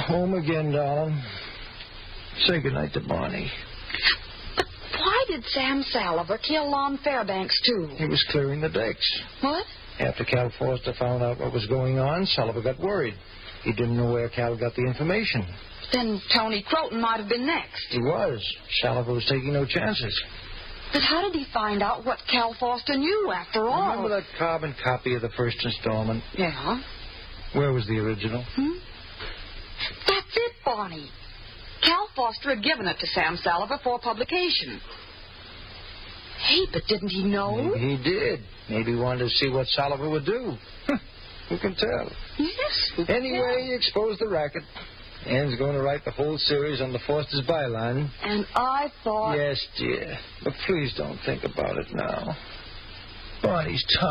Home again, darling. Say goodnight to Barney. But why did Sam Salliver kill Lon Fairbanks, too? He was clearing the decks. What? After Cal Foster found out what was going on, Salliver got worried. He didn't know where Cal got the information. Then Tony Croton might have been next. He was. Salliver was taking no chances. But how did he find out what Cal Foster knew, after all? Remember that carbon copy of the first installment? Yeah. Where was the original? That's it, Barney. Cal Foster had given it to Sam Salliver for publication. Hey, but didn't he know? Maybe he did. Maybe he wanted to see what Salliver would do. Who can tell? Yes. Anyway, he exposed the racket. Ann's going to write the whole series on the Foster's byline. And I thought... Yes, dear. But please don't think about it now. Barney's